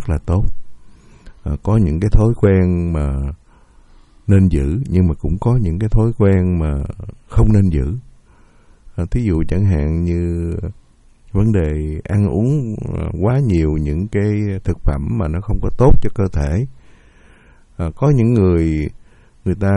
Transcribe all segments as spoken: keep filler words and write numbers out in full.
rất là tốt. À, có những cái thói quen mà nên giữ, nhưng mà cũng có những cái thói quen mà không nên giữ. À, thí dụ chẳng hạn như vấn đề ăn uống quá nhiều những cái thực phẩm mà nó không có tốt cho cơ thể. À, có những người người ta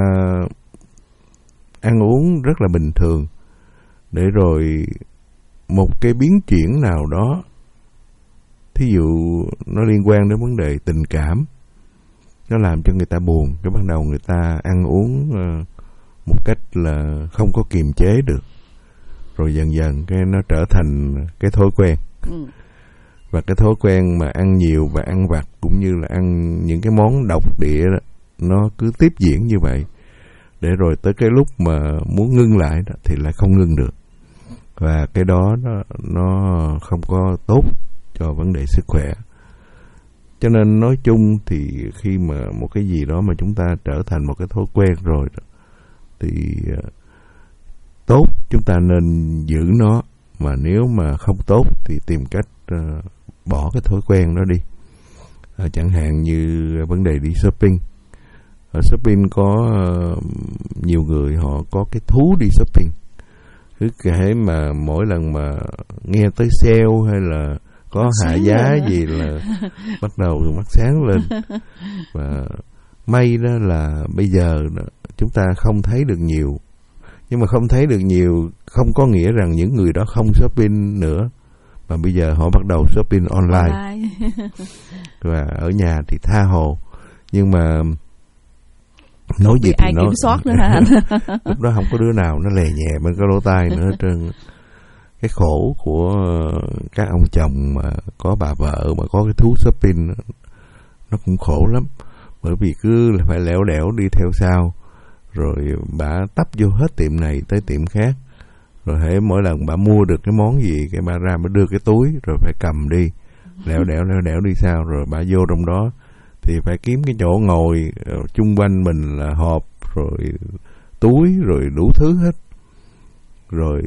ăn uống rất là bình thường, để rồi một cái biến chuyển nào đó, thí dụ nó liên quan đến vấn đề tình cảm, nó làm cho người ta buồn, cái bắt đầu người ta ăn uống một cách là không có kiềm chế được, rồi dần dần cái nó trở thành cái thói quen. Ừ. Và cái thói quen mà ăn nhiều và ăn vặt cũng như là ăn những cái món độc địa đó, nó cứ tiếp diễn như vậy, để rồi tới cái lúc mà muốn ngưng lại đó, thì lại không ngưng được. Và cái đó nó, nó không có tốt cho vấn đề sức khỏe. Cho nên nói chung thì khi mà một cái gì đó mà chúng ta trở thành một cái thói quen rồi đó, thì tốt chúng ta nên giữ nó, mà nếu mà không tốt thì tìm cách uh, bỏ cái thói quen đó đi. Uh, chẳng hạn như vấn đề đi shopping. Ở shopping có uh, nhiều người họ có cái thú đi shopping. Cứ kể mà mỗi lần mà nghe tới sale hay là có hạ giá gì là bắt đầu mắt sáng lên. Và may đó là bây giờ đó, chúng ta không thấy được nhiều. Nhưng mà không thấy được nhiều không có nghĩa rằng những người đó không shopping nữa, mà bây giờ họ bắt đầu shopping online, online. Và ở nhà thì tha hồ. Nhưng mà nói gì thì ai nói, kiểm soát nữa hả anh? Lúc đó không có đứa nào nó lè nhẹ bên cái lỗ tai nữa hết trơn. Cái khổ của các ông chồng mà có bà vợ mà có cái thú shopping, nó cũng khổ lắm. Bởi vì cứ phải lẻo đẻo đi theo sau, rồi bà tấp vô hết tiệm này tới tiệm khác, rồi hễ mỗi lần bà mua được cái món gì, cái bà ra bà đưa cái túi rồi phải cầm đi, lẻo đẻo lẻo đẻo đi sau, rồi bà vô trong đó thì phải kiếm cái chỗ ngồi, chung quanh mình là hộp rồi túi rồi đủ thứ hết, rồi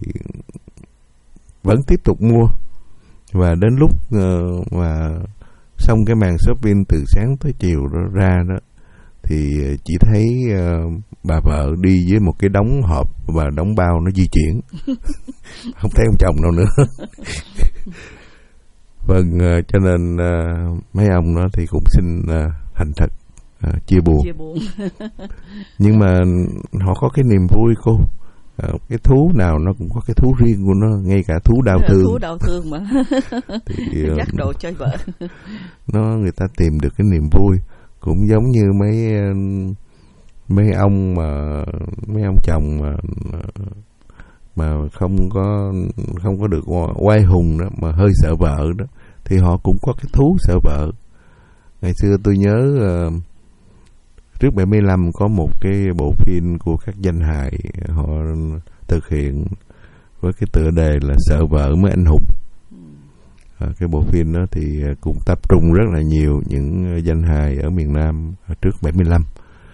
vẫn tiếp tục mua. Và đến lúc uh, mà xong cái màn shopping từ sáng tới chiều đó ra đó, thì chỉ thấy uh, bà vợ đi với một cái đống hộp và đống bao nó di chuyển. Không thấy ông chồng đâu nữa. Vâng, uh, cho nên uh, mấy ông đó thì cũng xin uh, thành thật uh, chia buồn. Chia buồn. Nhưng mà họ có cái niềm vui cô. Uh, cái thú nào nó cũng có cái thú riêng của nó, ngay cả thú đau thương. Thú đau thương mà. Thì uh, dắt đồ chơi vợ. Nó người ta tìm được cái niềm vui, cũng giống như mấy mấy ông mà mấy ông chồng mà mà không có không có được oai hùng đó, mà hơi sợ vợ đó, thì họ cũng có cái thú sợ vợ. Ngày xưa tôi nhớ uh, trước bảy mươi lăm có một cái bộ phim của các danh hài họ thực hiện với cái tựa đề là Sợ vợ mới anh hùng. À, cái bộ phim đó thì cũng tập trung rất là nhiều những danh hài ở miền Nam trước bảy mươi lăm.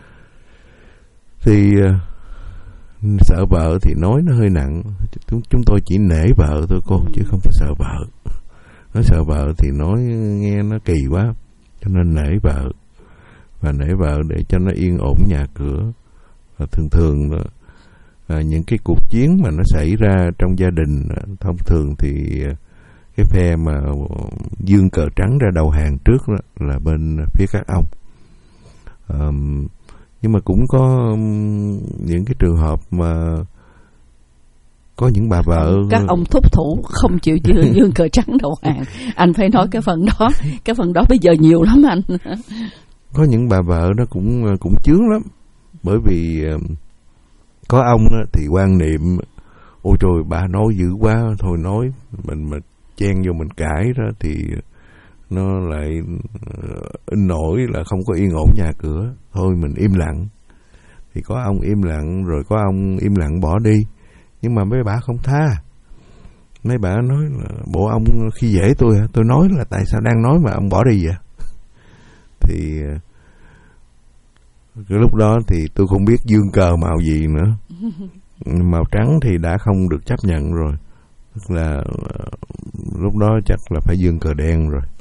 Thì uh, sợ vợ thì nói nó hơi nặng. Chúng, chúng tôi chỉ nể vợ thôi cô, chứ không phải sợ vợ. Nói sợ vợ thì nói nghe nó kỳ quá, cho nên nể vợ. Và nể vợ để cho nó yên ổn nhà cửa. Và thường thường uh, những cái cuộc chiến mà nó xảy ra trong gia đình, uh, thông thường thì uh, cái phe mà dương cờ trắng ra đầu hàng trước đó là bên phía các ông. Um, nhưng mà cũng có um, những cái trường hợp mà có những bà vợ, các ông thúc thủ không chịu dương, dương cờ trắng đầu hàng. Anh phải nói cái phần đó, cái phần đó bây giờ nhiều lắm anh. Có những bà vợ nó cũng cũng chướng lắm, bởi vì um, có ông đó thì quan niệm ôi trời bà nói dữ quá, thôi nói mình mà chen vô mình cãi đó thì nó lại in nổi là không có yên ổn nhà cửa, thôi mình im lặng. Thì có ông im lặng, rồi có ông im lặng bỏ đi. Nhưng mà mấy bà không tha. Mấy bà nói là bộ ông khi dễ tôi hả? Tôi nói là tại sao đang nói mà ông bỏ đi vậy? Thì cái lúc đó thì tôi không biết dương cờ màu gì nữa. Màu trắng thì đã không được chấp nhận rồi. Tức là lúc đó chắc là phải dương cờ đen rồi.